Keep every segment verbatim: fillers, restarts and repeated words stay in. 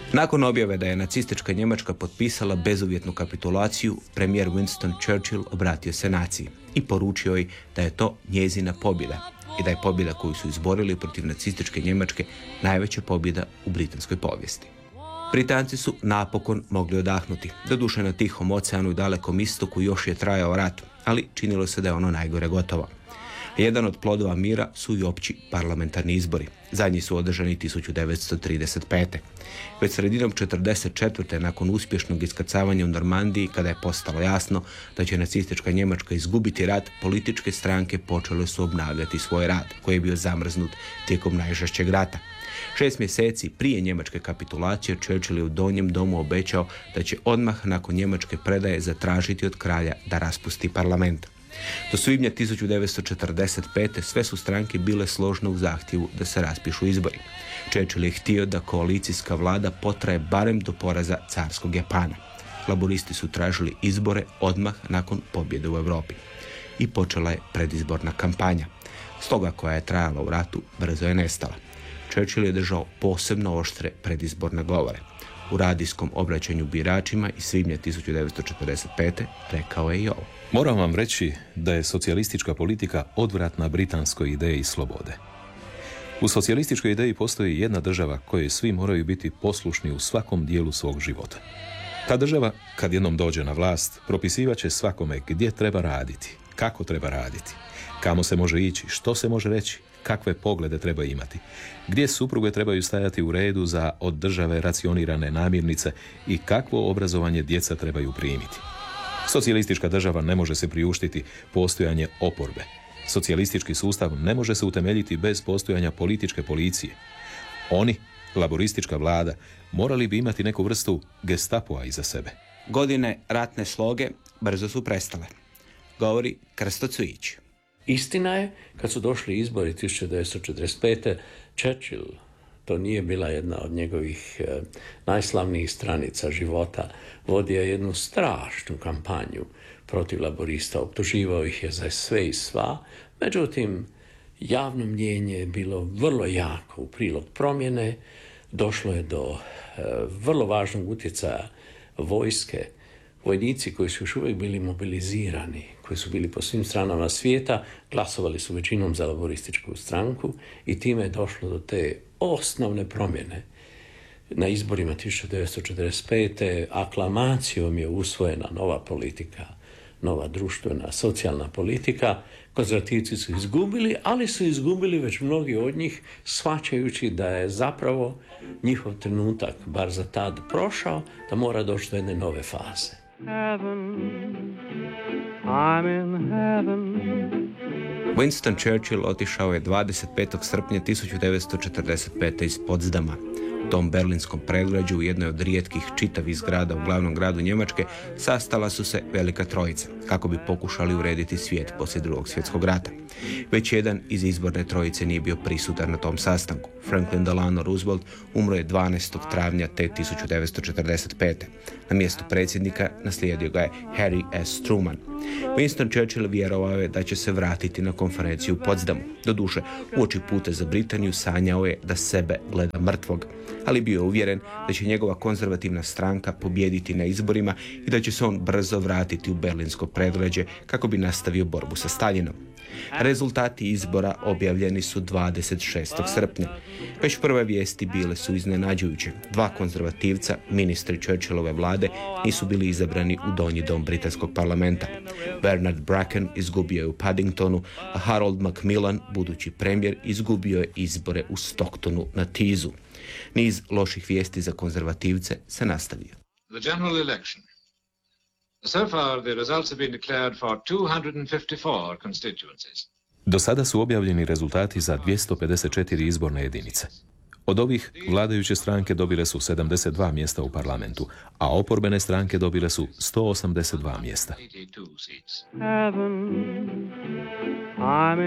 Nakon objave da je nacistička Njemačka potpisala bezuvjetnu kapitulaciju, premijer Winston Churchill obratio se naciji i poručio joj da je to njezina pobjeda i da je pobjeda koju su izborili protiv nacističke Njemačke najveća pobjeda u britanskoj povijesti. Britanci su napokon mogli odahnuti. Doduše na Tihom oceanu i Dalekom istoku još je trajao rat, ali činilo se da je ono najgore gotovo. Jedan od plodova mira su i opći parlamentarni izbori. Zadnji su održani tisuću devetsto trideset pete. Već sredinom četrdeset četvrte nakon uspješnog iskrcavanja u Normandiji, kada je postalo jasno da će nacistička Njemačka izgubiti rat, političke stranke počele su obnavljati svoj rad, koji je bio zamrznut tijekom najžešćeg rata. Šest mjeseci prije njemačke kapitulacije Churchill je u Donjem domu obećao da će odmah nakon njemačke predaje zatražiti od kralja da raspusti parlament. Do svibnja tisuću devetsto četrdeset pete sve su stranke bile složne u zahtjevu da se raspišu izbori. Churchill je htio da koalicijska vlada potraje barem do poraza carskog Japana. Laboristi su tražili izbore odmah nakon pobjede u Europi. I počela je predizborna kampanja. Stoga koja je trajala u ratu, brzo je nestala. Churchill je držao posebno oštre predizborne govore. U radijskom obraćanju biračima iz svibnja tisuću devetsto četrdeset pete rekao je i ovo. Moram vam reći da je socijalistička politika odvratna britanskoj ideji slobode. U socijalističkoj ideji postoji jedna država kojoj svi moraju biti poslušni u svakom dijelu svog života. Ta država, kad jednom dođe na vlast, propisivaće svakome gdje treba raditi, kako treba raditi, kamo se može ići, što se može reći, kakve poglede treba imati, gdje supruge trebaju stajati u redu za od države racionirane namirnice i kakvo obrazovanje djeca trebaju primiti. Socijalistička država ne može se priuštiti postojanje oporbe. Socijalistički sustav ne može se utemeljiti bez postojanja političke policije. Oni, laboristička vlada, morali bi imati neku vrstu gestapoa iza sebe. Godine ratne sloge brzo su prestale. Govori Krsto Cvijić. Istina je, kad su došli izbori tisuću devetsto četrdeset pete, Churchill, to nije bila jedna od njegovih eh, najslavnijih stranica života, vodio jednu strašnu kampanju protiv laborista, optuživao ih je za sve i sva, međutim, javno mnijenje je bilo vrlo jako u prilog promjene, došlo je do eh, vrlo važnog utjecaja vojske. Vojnici koji su još uvijek bili mobilizirani, koji su bili po svim stranama svijeta, glasovali su većinom za laborističku stranku i time je došlo do te osnovne promjene. Na izborima tisuću devetsto četrdeset pete aklamacijom je usvojena nova politika, nova društvena, socijalna politika. Konzervativci su izgubili, ali su izgubili već mnogi od njih, shvaćajući da je zapravo njihov trenutak, bar za tad, prošao, da mora doći do jedne nove faze. Heaven, I'm in heaven. Winston Churchill otišao je dvadeset petog srpnja tisuću devetsto četrdeset pete iz Potsdama. U tom berlinskom predgrađu, u jednoj od rijetkih čitavih zgrada u glavnom gradu Njemačke, sastala su se velika trojica, kako bi pokušali urediti svijet poslije drugog svjetskog rata. Već jedan iz izborne trojice nije bio prisutan na tom sastanku. Franklin Delano Roosevelt umro je dvanaestog travnja te tisuću devetsto četrdeset pete. Na mjestu predsjednika naslijedio ga je Harry S. Truman. Winston Churchill vjerovao je da će se vratiti na konferenciju u Potsdamu. Doduše, uoči puta za Britaniju sanjao je da sebe gleda mrtvog, ali bio je uvjeren da će njegova konzervativna stranka pobijediti na izborima i da će se on brzo vratiti u berlinsko predgrađe kako bi nastavio borbu sa Staljinom. Rezultati izbora objavljeni su dvadeset šestog srpnja. Već prve vijesti bile su iznenađujuće. Dva konzervativca, ministri Churchillove vlade, nisu bili izabrani u donji dom britanskog parlamenta. Bernard Bracken izgubio je u Paddingtonu, a Harold Macmillan, budući premijer, izgubio je izbore u Stocktonu na Teesu. Niz loših vijesti za konzervativce se nastavio. The general election. So far, the results have been declared for two hundred fifty-four constituencies. Do sada su objavljeni rezultati za dvjesto pedeset četiri izborne jedinice. Od ovih vladajuće stranke dobile su sedamdeset dva mjesta u parlamentu, a oporbene stranke dobile su sto osamdeset dva mjesta.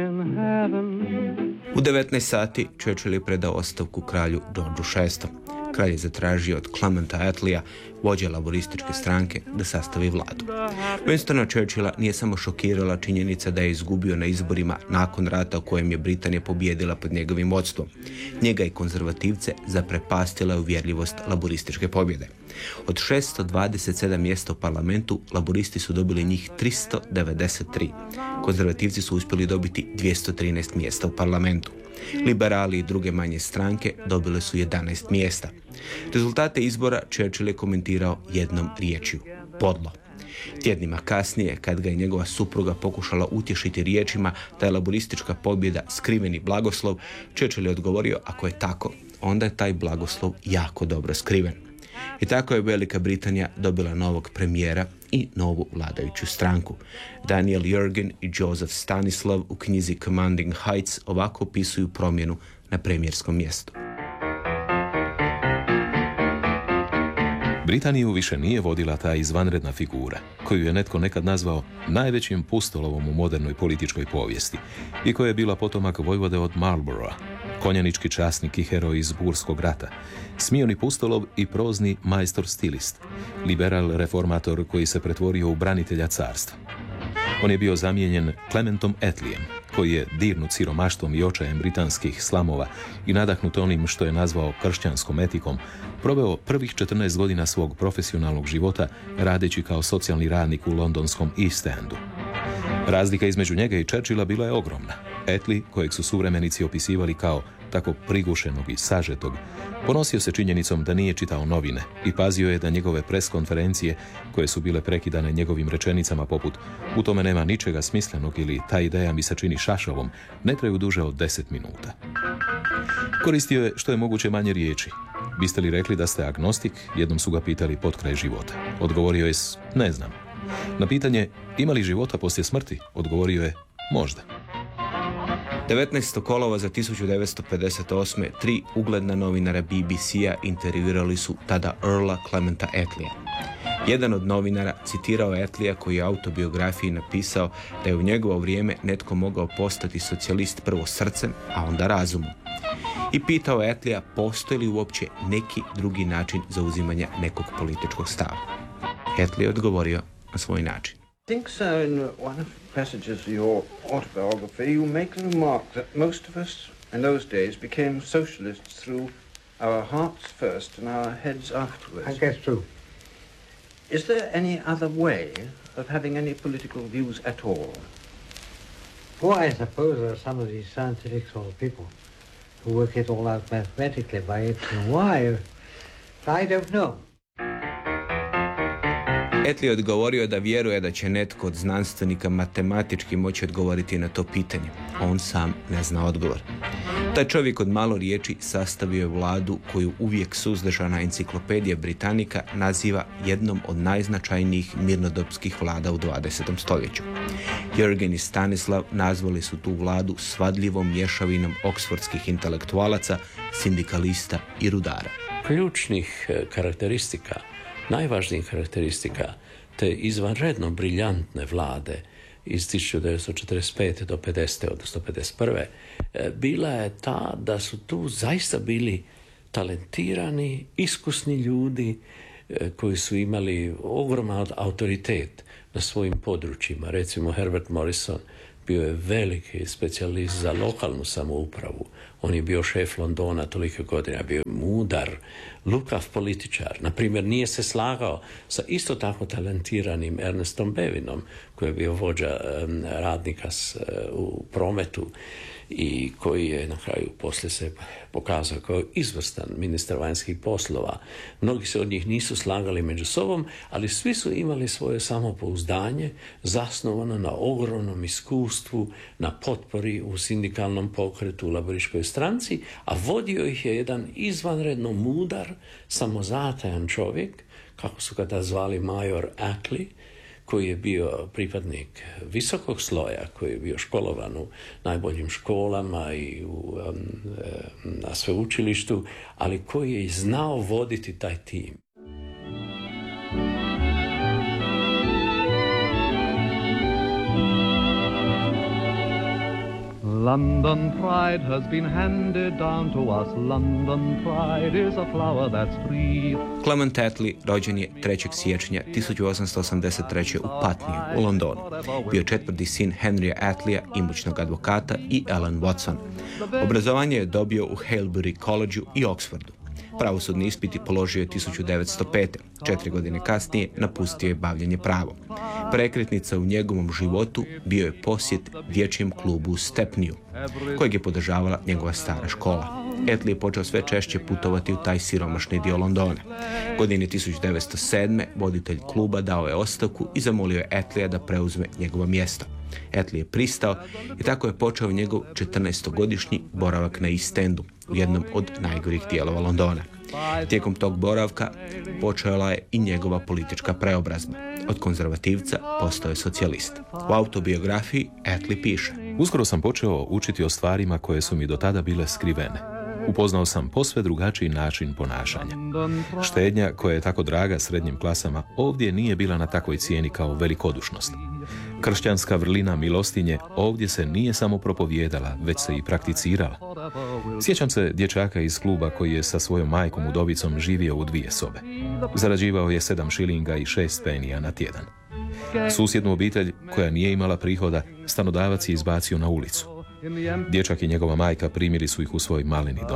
U devetnaest sati Churchill je predao ostavku kralju Georgeu šestom. kralj je zatražio od Clementa Attleeja, vođe laborističke stranke, da sastavi vladu. Winstona Churchilla nije samo šokirala činjenica da je izgubio na izborima nakon rata u kojem je Britanija pobijedila pod njegovim vodstvom. Njega i konzervativce zaprepastila je uvjerljivost laborističke pobjede. Od šesto dvadeset sedam mjesta u parlamentu, laboristi su dobili njih tristo devedeset tri. Konzervativci su uspjeli dobiti dvjesto trinaest mjesta u parlamentu. Liberali i druge manje stranke dobile su jedanaest mjesta. Rezultate izbora Churchill je komentirao jednom riječju: podlo. Tjednima kasnije, kad ga je njegova supruga pokušala utješiti riječima da je laboristička pobjeda skriveni blagoslov, Churchill je odgovorio: ako je tako, onda je taj blagoslov jako dobro skriven. I tako je Velika Britanija dobila novog premijera i novu vladajuću stranku. Daniel Jurgen i Joseph Stanislav u knjizi Commanding Heights ovako opisuju promjenu na premijerskom mjestu. Britaniju više nije vodila ta izvanredna figura, koju je netko nekad nazvao najvećim pustolovom u modernoj političkoj povijesti i koja je bila potomak vojvode od Marlborougha, konjanički časnik i heroj iz Burskog rata, smioni pustolov i prozni majstor stilist, liberal reformator koji se pretvorio u branitelja carstva. On je bio zamijenjen Clementom Attleejem, koji je dirnut siromaštvom i očajem britanskih slamova i nadahnut onim što je nazvao kršćanskom etikom, proveo prvih četrnaest godina svog profesionalnog života radeći kao socijalni radnik u londonskom East Endu. Razlika između njega i Churchilla bila je ogromna. Attlee, kojeg su suvremenici opisivali kao tako prigušenog i sažetog, ponosio se činjenicom da nije čitao novine i pazio je da njegove pres konferencije, koje su bile prekidane njegovim rečenicama poput "u tome nema ničega smislenog" ili "ta ideja mi se čini šašavom", ne traju duže od deset minuta. Koristio je što je moguće manje riječi. "Biste li rekli da ste agnostik?" jednom su ga pitali potkraj života. Odgovorio je s "ne znam". Na pitanje "ima li života poslije smrti?" odgovorio je "možda". devetnaestog kolovoza tisuću devetsto pedeset osme tri ugledna novinara B B C-a intervjuirali su tada Earla Clementa Attleeja. Jedan od novinara citirao je Attleeja koji je u autobiografiji napisao da je u njegovo vrijeme netko mogao postati socijalist prvo srcem, a onda razumom. I pitao je Attleeja postoji li uopće neki drugi način zauzimanja nekog političkog stava. Attlee je odgovorio na svoj način. I think so. In one of the passages of your autobiography, you make the remark that most of us in those days became socialists through our hearts first and our heads afterwards. I guess true. Is there any other way of having any political views at all? Oh, I suppose there are some of these scientific sort of people who work it all out mathematically by X and Y. I don't know. Attlee je odgovorio da vjeruje da će netko od znanstvenika matematički moći odgovoriti na to pitanje. On sam ne zna odgovor. Taj čovjek od malo riječi sastavio je vladu koju uvijek suzdržana enciklopedija Britanika naziva jednom od najznačajnijih mirnodopskih vlada u dvadesetom stoljeću. Jurgen i Stanislav nazvali su tu vladu svadljivom mješavinom oksfordskih intelektualaca, sindikalista i rudara. Ključnih karakteristika, najvažnijih karakteristika te izvanredno briljantne vlade iz tisuću devetsto četrdeset pete do pedesete, odnosno pedeset prve bila je ta da su tu zaista bili talentirani, iskusni ljudi koji su imali ogroman autoritet na svojim područjima. Recimo Herbert Morrison bio je veliki specijalist za lokalnu samoupravu. On je bio šef Londona toliko godina, bio je mudar, lukav političar. Naprimjer, nije se slagao sa isto tako talentiranim Ernestom Bevinom, koji je bio vođa um, radnika s, uh, u prometu i koji je na kraju poslije se pokazao kao izvrstan ministar vanjskih poslova. Mnogi se od njih nisu slagali među sobom, ali svi su imali svoje samopouzdanje zasnovano na ogromnom iskustvu, na potpori u sindikalnom pokretu, u laborističkoj stranci, a vodio ih je jedan izvanredno mudar, samozatajan čovjek, kako su ga da zvali major Attlee, koji je bio pripadnik visokog sloja, koji je bio školovan u najboljim školama i u, um, na sveučilištu, ali koji je znao voditi taj tim. London pride has been handed down to us. London pride is a flower that's free. Clement Attlee rođen je trećeg siječnja tisuću osamsto osamdeset treće. u Putneyu u Londonu. Bio je četvrti sin Henrya Attleya, imućnog advokata, i Ellen Watson. Obrazovanje je dobio u Hailbury Collegeu i Oxfordu. Pravosudni ispit položio je tisuću devetsto pete. Četiri godine kasnije napustio je bavljenje pravom. Prekretnica u njegovom životu bio je posjet dječjem klubu u Stepneyu, kojeg je podržavala njegova stara škola. Attlee je počeo sve češće putovati u taj siromašni dio Londona. Godine tisuću devetsto sedme. voditelj kluba dao je ostavku i zamolio je Attleya da preuzme njegovo mjesto. Attlee je pristao i tako je počeo njegov četrnaestogodišnji boravak na East Endu, u jednom od najgorih dijelova Londona. Tijekom tog boravka počela je i njegova politička preobrazba. Od konzervativca postao je socijalist. U autobiografiji Attlee piše: Uskoro sam počeo učiti o stvarima koje su mi do tada bile skrivene. Upoznao sam posve drugačiji način ponašanja. Štednja, koja je tako draga srednjim klasama, ovdje nije bila na takvoj cijeni kao velikodušnost. Kršćanska vrlina milostinje ovdje se nije samo propovijedala, već se i prakticirala. Sjećam se dječaka iz kluba koji je sa svojom majkom udovicom živio u dvije sobe. Zarađivao je sedam šilinga i šest penija na tjedan. Susjednu obitelj, koja nije imala prihoda, stanodavac je izbacio na ulicu. Dječak i njegova majka primili su ih u svoj maleni dom.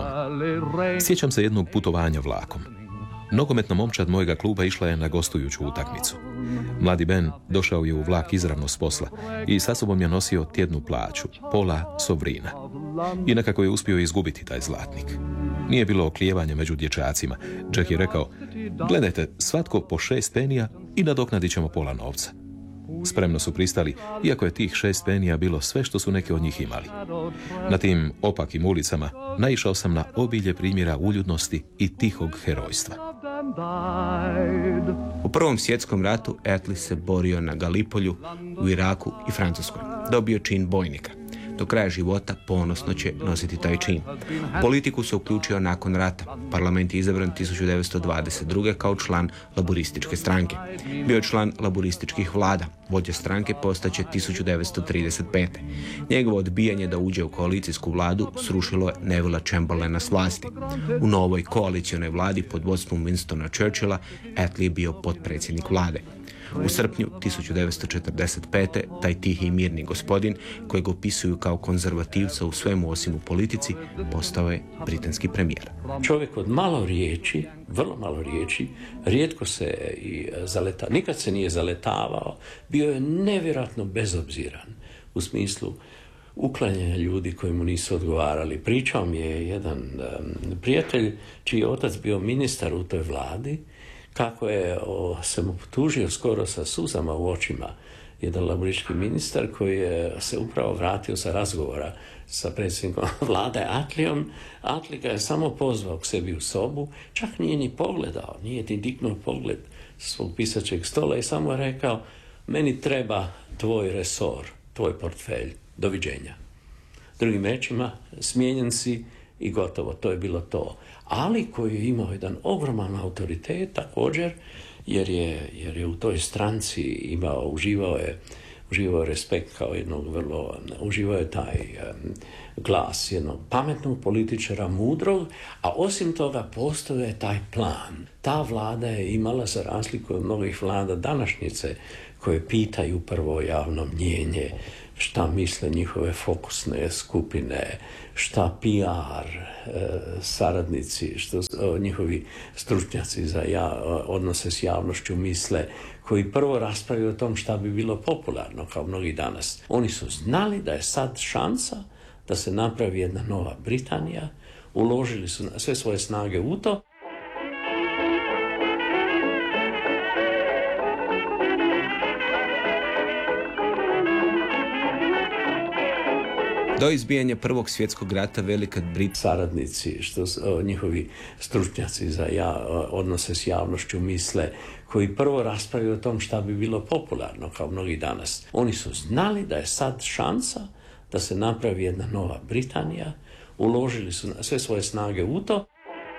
Sjećam se jednog putovanja vlakom. Nogometna momčad mojega kluba išla je na gostujuću utakmicu. Mladi Ben došao je u vlak izravno s posla i sa sobom je nosio tjednu plaću, pola sovrina. I nekako je uspio izgubiti taj zlatnik. Nije bilo oklijevanja među dječacima. Jack je rekao: gledajte, svatko po šest penija i nadoknadit ćemo pola novca. Spremno su pristali, iako je tih šest penija bilo sve što su neki od njih imali. Na tim opakim ulicama naišao sam na obilje primjera uljudnosti i tihog herojstva. U Prvom svjetskom ratu Attlee se borio na Galipolju, u Iraku i Francuskoj. Dobio čin bojnika. Do kraja života ponosno će nositi taj čin. U politiku se uključio nakon rata. Parlament je izabran tisuću devetsto dvadeset druge. kao član laburističke stranke. Bio je član laburističkih vlada. Vođa stranke postaće tisuću devetsto trideset pete. Njegovo odbijanje da uđe u koalicijsku vladu srušilo je Nevilla Chamberlaina s vlasti. U novoj koalicionoj vladi pod vodstvom Winstona Churchilla Attlee je bio potpredsjednik vlade. U srpnju tisuću devetsto četrdeset pete. taj tihi i mirni gospodin, kojeg opisuju kao konzervativca u svemu osim u politici, postao je britanski premijer. Čovjek od malo riječi, vrlo malo riječi, rijetko se i zaleta, nikad se nije zaletavao, bio je nevjerojatno bezobziran u smislu uklanjanja ljudi koji mu nisu odgovarali. Pričao mi je jedan um, prijatelj čiji je otac bio ministar u toj vladi, kako je o, se mu tužio skoro sa suzama u očima jedan laburistički ministar koji je se upravo vratio sa razgovora sa predsjednikom vlade Attleyom. Attlee ga je samo pozvao k sebi u sobu, čak nije ni pogledao, nije ni dignuo pogled sa svog pisačeg stola i samo je rekao: meni treba tvoj resor, tvoj portfelj, doviđenja. Drugim rečima, smijenjen si i gotovo, to je bilo to. Ali koji je imao jedan ogroman autoritet također, jer je, jer je u toj stranci imao, uživao je, uživao je respekt kao jednog vrlo, uživao je taj um, glas jednog pametnog političara, mudrog, a osim toga postoje taj plan. Ta vlada je imala, za razliku od mnogih vlada današnjice, koje pitaju prvo javno mnjenje, šta misle njihove fokusne skupine, šta P R e, saradnici, što o, njihovi stručnjaci za ja, odnose s javnošću misle, koji prvo raspravljaju o tom šta bi bilo popularno, kao mnogi danas. Oni su znali da je sad šansa da se napravi jedna nova Britanija, uložili su sve svoje snage u to. Do izbijanja Prvog svjetskog rata Velika Britanija, saradnici, što o, njihovi stručnjaci za ja, odnose s javnošću misle, koji prvo raspravljaju o tom šta bi bilo popularno, kao mnogi danas. Oni su znali da je sad šansa da se napravi jedna nova Britanija, uložili su sve svoje snage u to.